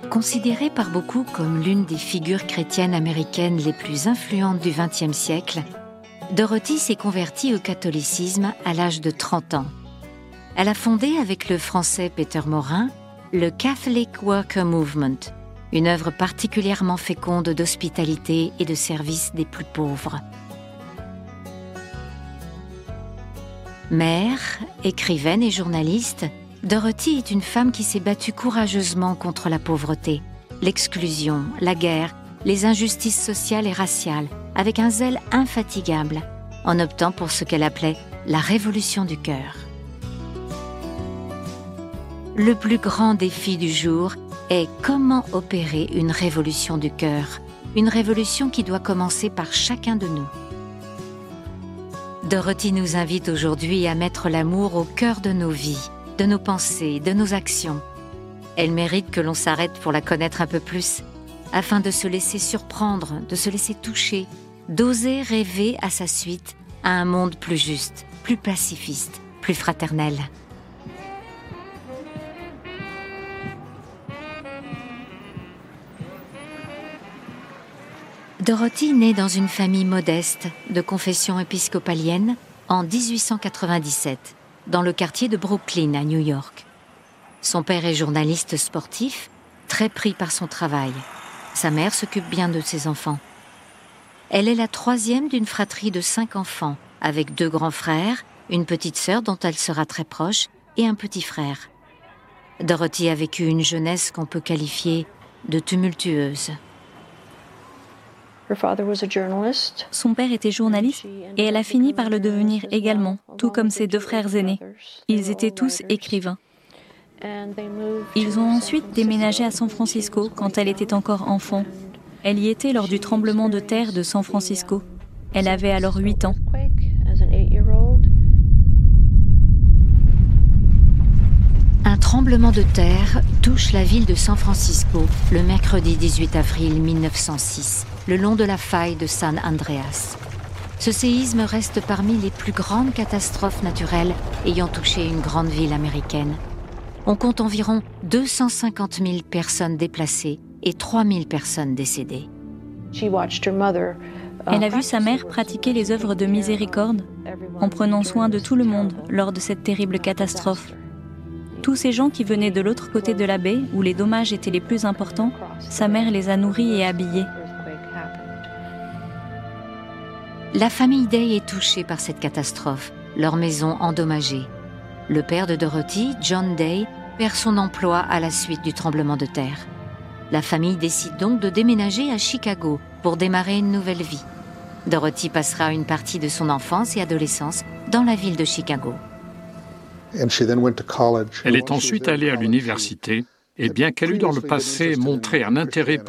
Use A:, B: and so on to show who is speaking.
A: Considérée par beaucoup comme l'une des figures chrétiennes américaines les plus influentes du XXe siècle, Dorothy s'est convertie au catholicisme à l'âge de 30 ans. Elle a fondé avec le Français Peter Maurin le Catholic Worker Movement, une œuvre particulièrement féconde d'hospitalité et de service des plus pauvres. Mère, écrivaine et journaliste, Dorothy est une femme qui s'est battue courageusement contre la pauvreté, l'exclusion, la guerre, les injustices sociales et raciales, avec un zèle infatigable, en optant pour ce qu'elle appelait la révolution du cœur. Le plus grand défi du jour est comment opérer une révolution du cœur, une révolution qui doit commencer par chacun de nous. Dorothy nous invite aujourd'hui à mettre l'amour au cœur de nos vies, de nos pensées, de nos actions. Elle mérite que l'on s'arrête pour la connaître un peu plus, afin de se laisser surprendre, de se laisser toucher, d'oser rêver à sa suite à un monde plus juste, plus pacifiste, plus fraternel. Dorothy naît dans une famille modeste de confession épiscopalienne en 1897, dans le quartier de Brooklyn à New York. Son père est journaliste sportif, très pris par son travail. Sa mère s'occupe bien de ses enfants. Elle est la troisième d'une fratrie de 5 enfants, avec 2 grands frères, une petite sœur dont elle sera très proche et un petit frère. Dorothy a vécu une jeunesse qu'on peut qualifier de tumultueuse.
B: Son père était journaliste et elle a fini par le devenir également, tout comme ses 2 frères aînés. Ils étaient tous écrivains. Ils ont ensuite déménagé à San Francisco quand elle était encore enfant. Elle y était lors du tremblement de terre de San Francisco. Elle avait alors 8 ans.
A: Un tremblement de terre touche la ville de San Francisco le mercredi 18 avril 1906, le long de la faille de San Andreas. Ce séisme reste parmi les plus grandes catastrophes naturelles ayant touché une grande ville américaine. On compte environ 250 000 personnes déplacées et 3 000 personnes décédées.
B: Elle a vu sa mère pratiquer les œuvres de miséricorde en prenant soin de tout le monde lors de cette terrible catastrophe. Tous ces gens qui venaient de l'autre côté de la baie, où les dommages étaient les plus importants, sa mère les a nourris et habillés.
A: La famille Day est touchée par cette catastrophe, leur maison endommagée. Le père de Dorothy, John Day, perd son emploi à la suite du tremblement de terre. La famille décide donc de déménager à Chicago pour démarrer une nouvelle vie. Dorothy passera une partie de son enfance et adolescence dans la ville de Chicago.
C: Elle est ensuite allée à l'université et bien qu'elle eût dans le passé montré un intérêt